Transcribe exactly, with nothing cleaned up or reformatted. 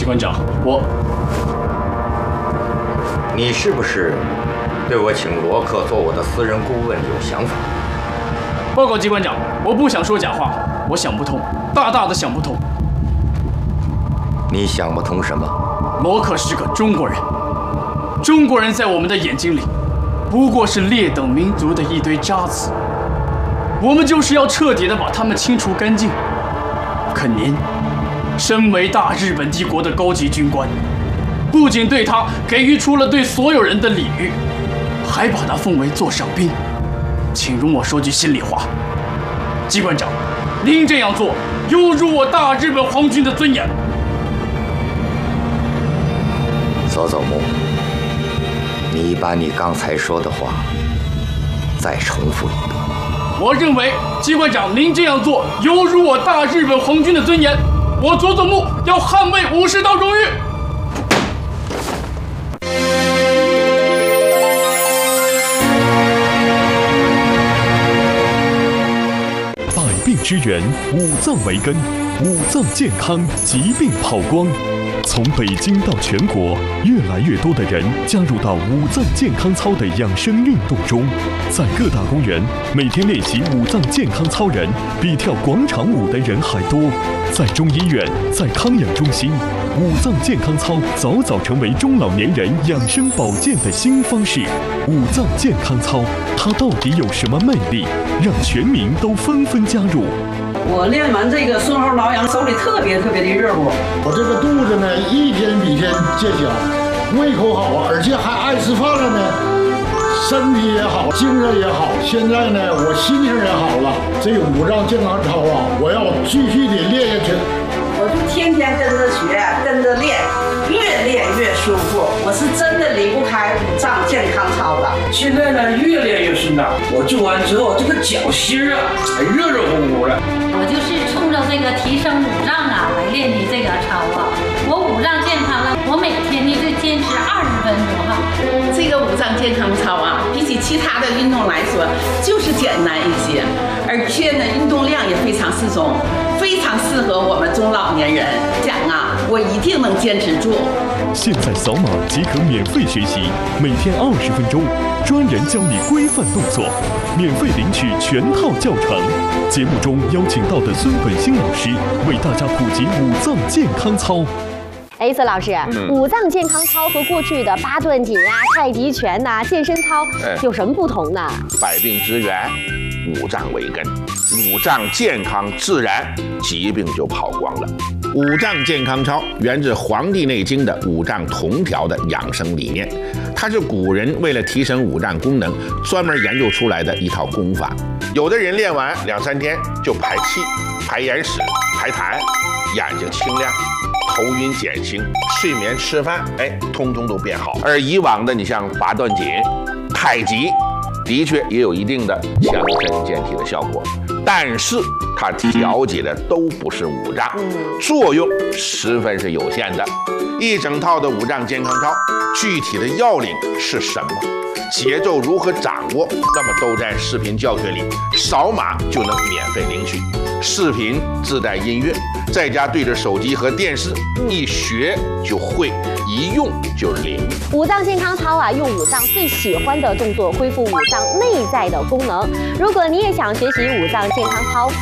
关长，我， 你是不是对我请罗克做我的私人顾问有想法？ 报告机关长，我不想说假话，我想不通，大大的想不通。 你想不通什么？ 罗克是个中国人，中国人在我们的眼睛里，不过是劣等民族的一堆渣子。我们就是要彻底的把他们清除干净。可您，身为大日本帝国的高级军官，不仅对他给予出了对所有人的礼遇，还把他奉为座上宾。请容我说句心里话，机关长，您这样做有辱我大日本皇军的尊严。 佐佐木，你把你刚才说的话再重复一遍。 我认为机关长您这样做有辱我大日本皇军的尊严，我佐佐木要捍卫武士道荣誉。 百病之源，五脏为根，五脏健康，疾病跑光。从北京到全国，越来越多的人加入到五脏健康操的养生运动中。在各大公园，每天练习五脏健康操人比跳广场舞的人还多。在中医院，在康养中心，五脏健康操早早成为中老年人养生保健的新方式。五脏健康操，它到底有什么魅力，让全民都纷纷加入？ 我练完这个顺后挠痒，手里特别特别的热乎。 我这个肚子呢，一天比一天见小，胃口好，而且还爱吃饭了呢，身体也好，精神也好。现在呢，我心情也好了。这个五脏健康操啊，我要继续的练下去。 我就天天跟着学，跟着练，越练越舒服。我是真的离不开五脏健康操的。 现在呢，越练越顺当。我做完之后，这个脚心啊，还热热乎乎的。 我就是冲着这个提升五脏啊来练的这个操啊。我五脏健康了，我每天呢就坚持二十分钟哈。 这个五脏健康操啊，比起其他的运动来说，就是简单一些，而且呢，运动量也非常适中。非常适合我们中老年人，讲啊，我一定能坚持住。 现在扫码即可免费学习，每天二十分钟，专人教你规范动作，免费领取全套教程。节目中邀请到的孙本兴老师为大家普及五脏健康操。 哎，孙老师，嗯、五脏健康操和过去的八段锦啊、太极拳呐、啊、健身操有什么不同呢？ 百病之源，五脏为根，五脏健康自然，疾病就跑光了。五脏健康操源自《黄帝内经》的五脏同调的养生理念，它是古人为了提升五脏功能专门研究出来的一套功法。有的人练完两三天就排气、排眼屎、排痰，眼睛清亮。头晕减轻，睡眠吃饭，哎，通通都变好。而以往的，你像八段锦、太极，的确也有一定的强身健体的效果，但是它调节的都不是五脏，作用十分是有限的。一整套的五脏健康操，具体的要领是什么？节奏如何掌握？那么都在视频教学里，扫码就能免费领取。视频自带音乐，在家对着手机和电视，一学就会，一用就灵。 五脏健康操啊，用五脏最喜欢的动作恢复五脏内在的功能。如果你也想学习五脏健康操，